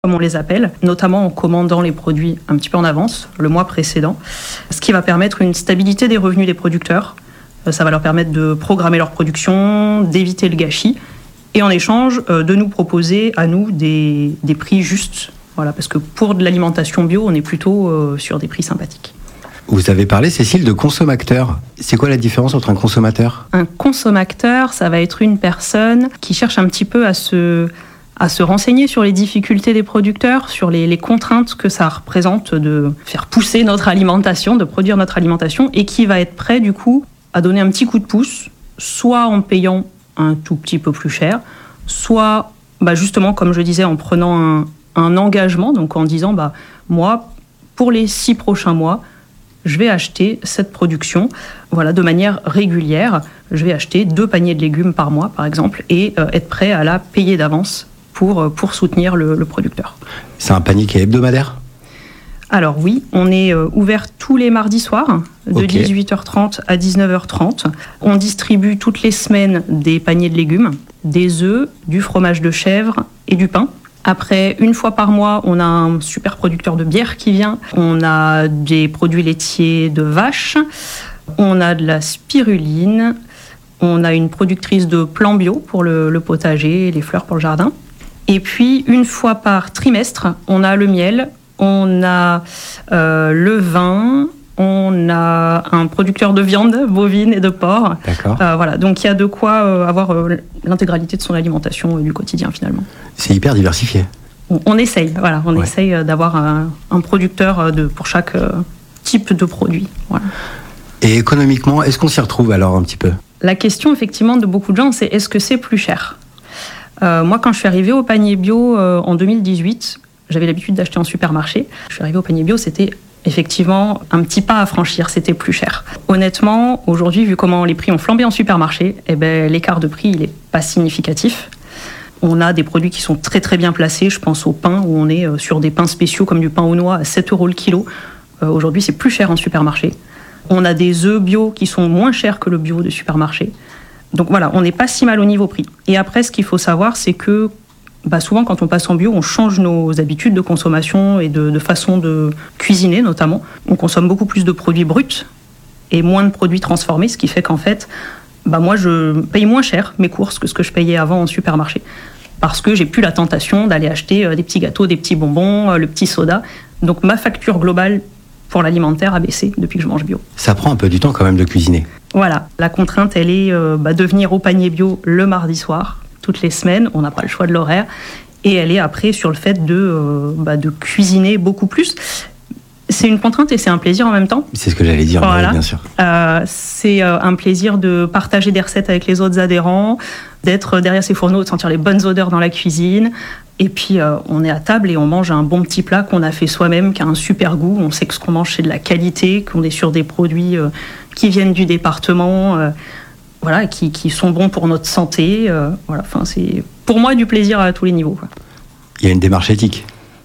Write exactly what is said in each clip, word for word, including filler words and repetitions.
comme on les appelle, notamment en commandant les produits un petit peu en avance, le mois précédent, ce qui va permettre une stabilité des revenus des producteurs. Ça va leur permettre de programmer leur production, d'éviter le gâchis, et en échange, de nous proposer à nous des, des prix justes. Voilà, parce que pour de l'alimentation bio, on est plutôt euh, sur des prix sympathiques. Vous avez parlé, Cécile, de consommateur. C'est quoi la différence entre un consommateur ? Un consommateur, ça va être une personne qui cherche un petit peu à se, à se renseigner sur les difficultés des producteurs, sur les, les contraintes que ça représente de faire pousser notre alimentation, de produire notre alimentation, et qui va être prêt, du coup, à donner un petit coup de pouce, soit en payant un tout petit peu plus cher, soit, bah justement, comme je disais, en prenant un, un engagement, donc en disant, bah, moi, pour les six prochains mois, je vais acheter cette production, voilà, de manière régulière. Je vais acheter deux paniers de légumes par mois, par exemple, et euh, être prêt à la payer d'avance pour, pour soutenir le, le producteur. C'est un panier qui est hebdomadaire ? Alors oui, on est euh, ouvert tous les mardis soirs, de okay. dix-huit heures trente à dix-neuf heures trente. On distribue toutes les semaines des paniers de légumes, des œufs, du fromage de chèvre et du pain. Après, une fois par mois, on a un super producteur de bière qui vient. On a des produits laitiers de vache. On a de la spiruline. On a une productrice de plants bio pour le, le potager et les fleurs pour le jardin. Et puis, une fois par trimestre, on a le miel, on a euh, le vin, on a un producteur de viande bovine et de porc. D'accord. Euh, voilà, donc il y a de quoi euh, avoir euh, l'intégralité de son alimentation euh, du quotidien finalement. C'est hyper diversifié. On, on essaye, voilà, on ouais. essaye euh, d'avoir un, un producteur de, pour chaque euh, type de produit. Voilà. Et économiquement, est-ce qu'on s'y retrouve alors un petit peu ? La question effectivement de beaucoup de gens, c'est est-ce que c'est plus cher ? euh, Moi, quand je suis arrivée au panier bio euh, en deux mille dix-huit, j'avais l'habitude d'acheter en supermarché. Je suis arrivée au panier bio, c'était effectivement un petit pas à franchir, c'était plus cher. Honnêtement, aujourd'hui, vu comment les prix ont flambé en supermarché, eh ben, l'écart de prix, il n'est pas significatif. On a des produits qui sont très très bien placés, je pense au pain, où on est sur des pains spéciaux comme du pain aux noix à sept euros le kilo. Euh, aujourd'hui, c'est plus cher en supermarché. On a des œufs bio qui sont moins chers que le bio de supermarché. Donc voilà, on n'est pas si mal au niveau prix. Et après, ce qu'il faut savoir, c'est que Bah souvent, quand on passe en bio, on change nos habitudes de consommation et de, de façon de cuisiner, notamment. On consomme beaucoup plus de produits bruts et moins de produits transformés, ce qui fait qu'en fait, bah moi, je paye moins cher mes courses que ce que je payais avant en supermarché. Parce que j'ai plus la tentation d'aller acheter des petits gâteaux, des petits bonbons, le petit soda. Donc ma facture globale pour l'alimentaire a baissé depuis que je mange bio. Ça prend un peu du temps quand même de cuisiner. Voilà, la contrainte, elle est euh, bah, de venir au panier bio le mardi soir. Toutes les semaines, on n'a pas le choix de l'horaire, et elle est après sur le fait de, euh, bah, de cuisiner beaucoup plus. C'est une contrainte et c'est un plaisir en même temps. C'est ce que j'allais dire, voilà. Oui, bien sûr. Euh, c'est euh, un plaisir de partager des recettes avec les autres adhérents, d'être derrière ces fourneaux, de sentir les bonnes odeurs dans la cuisine. Et puis, euh, on est à table et on mange un bon petit plat qu'on a fait soi-même, qui a un super goût. On sait que ce qu'on mange, c'est de la qualité, qu'on est sur des produits euh, qui viennent du département, euh, voilà, qui, qui sont bons pour notre santé. Euh, voilà, enfin, c'est pour moi du plaisir à tous les niveaux, quoi. Il y a une démarche éthique.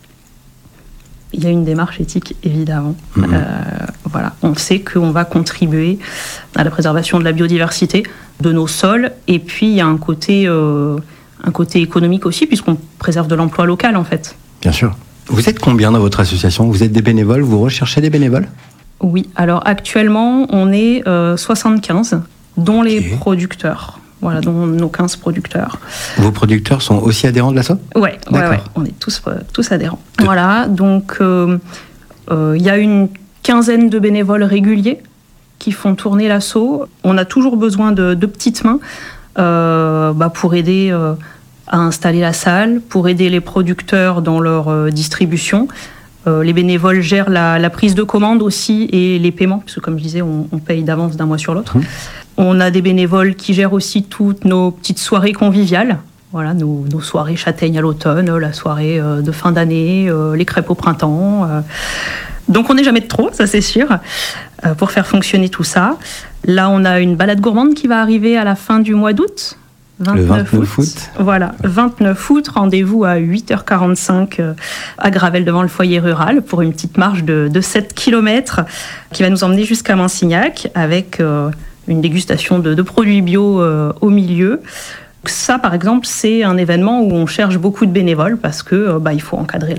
Il y a une démarche éthique, évidemment. Mmh. Euh, voilà, on sait qu'on va contribuer à la préservation de la biodiversité, de nos sols, et puis il y a un côté, euh, un côté économique aussi, puisqu'on préserve de l'emploi local, en fait. Bien sûr. Vous êtes combien dans votre association ? Vous êtes des bénévoles ? Vous recherchez des bénévoles ? Oui, alors actuellement, on est euh, soixante-quinze, dont okay. les producteurs. Voilà, dont nos quinze producteurs. Vos producteurs sont aussi adhérents de l'asso ? Oui, ouais, ouais, on est tous, euh, tous adhérents. De... Voilà, donc il euh, euh, y a une quinzaine de bénévoles réguliers qui font tourner l'asso. On a toujours besoin de, de petites mains euh, bah, pour aider euh, à installer la salle, pour aider les producteurs dans leur euh, distribution. Euh, les bénévoles gèrent la, la prise de commande aussi et les paiements, parce que comme je disais, on, on paye d'avance d'un mois sur l'autre. Mmh. On a des bénévoles qui gèrent aussi toutes nos petites soirées conviviales. Voilà, nos, nos soirées châtaignes à l'automne, la soirée euh, de fin d'année, euh, les crêpes au printemps. Euh. Donc on n'est jamais de trop, ça c'est sûr, euh, pour faire fonctionner tout ça. Là, on a une balade gourmande qui va arriver à la fin du mois d'août. vingt-neuf Le vingt-neuf août. Voilà, vingt-neuf août, rendez-vous à huit heures quarante-cinq euh, à Gravel devant le foyer rural pour une petite marche de, de sept kilomètres qui va nous emmener jusqu'à Mansignac avec... Euh, une dégustation de, de produits bio euh, au milieu. Ça, par exemple, c'est un événement où on cherche beaucoup de bénévoles parce que bah, il faut encadrer